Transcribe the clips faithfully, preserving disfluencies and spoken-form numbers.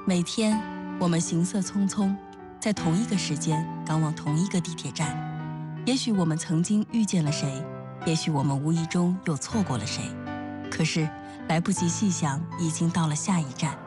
每天，我们行色匆匆，在同一个时间赶往同一个地铁站。也许我们曾经遇见了谁，也许我们无意中又错过了谁。可是来不及细想，已经到了下一站。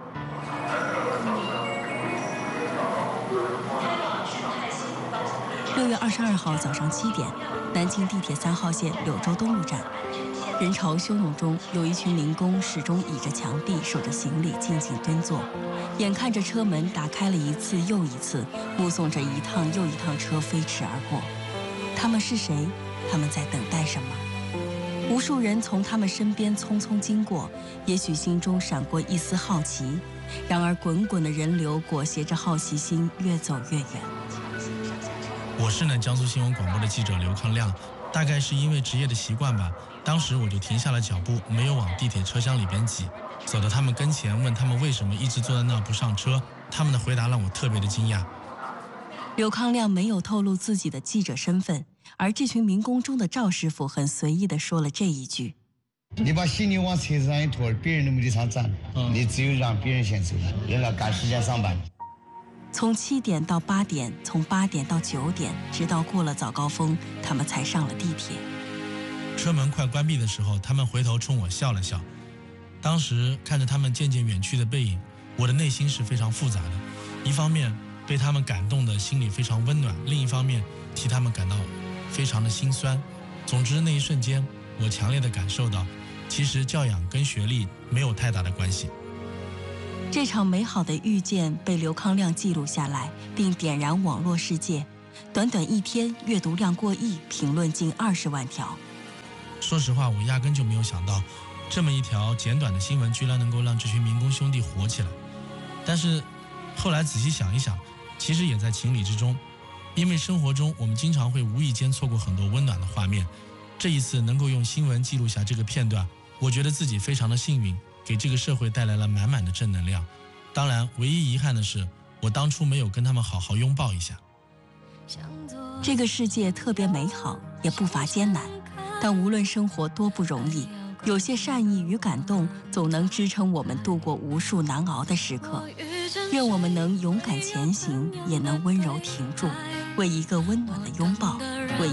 六月二十二号早上七点，南京地铁三号线柳州东路站，人潮汹涌中，有一群民工始终倚着墙壁，守着行李，静静蹲坐，眼看着车门打开了一次又一次，目送着一趟又一趟车飞驰而过。他们是谁？他们在等待什么？无数人从他们身边匆匆经过，也许心中闪过一丝好奇，然而滚滚的人流裹挟着好奇心越走越远。 我是呢江苏新闻广播的记者刘康亮，大概是因为职业的习惯吧，当时我就停下了脚步，没有往地铁车厢里边挤，走到他们跟前，问他们为什么一直坐在那不上车，他们的回答让我特别的惊讶。 刘康亮没有透露自己的记者身份，而这群民工中的赵师傅很随意地说了这一句： 你把行李往车子上一拖，别人都没地方站，嗯、你只有让别人先走，人家赶时间上班。 从七点到八点，从八点到九点，直到过了早高峰，他们才上了地铁。 车门快关闭的时候，他们回头冲我笑了笑。当时看着他们渐渐远去的背影，我的内心是非常复杂的。一方面被他们感动的心里非常温暖，另一方面替他们感到非常的心酸。总之那一瞬间，我强烈的感受到，其实教养跟学历没有太大的关系。 这场美好的遇见被刘康亮记录下来，并点燃网络世界。短短一天，阅读量过亿，评论近二十万条。 说实话，我压根就没有想到，这么一条简短的新闻居然能够让这群民工兄弟火起来。但是后来仔细想一想，其实也在情理之中，因为生活中我们经常会无意间错过很多温暖的画面。这一次能够用新闻记录下这个片段，我觉得自己非常的幸运，给这个社会带来了满满的正能量。当然唯一遗憾的是，我当初没有跟他们好好拥抱一下。 这个世界特别美好，也不乏艰难，但无论生活多不容易，有些善意与感动总能支撑我们度过无数难熬的时刻。愿我们能勇敢前行，也能温柔停住，为一个温暖的拥抱，为